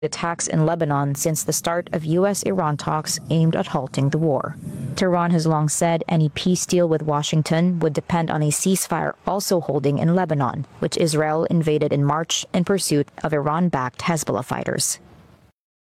attacks in Lebanon since the start of U.S.-Iran talks aimed at halting the war. Tehran has long said any peace deal with Washington would depend on a ceasefire also holding in Lebanon, which Israel invaded in March in pursuit of Iran-backed Hezbollah fighters.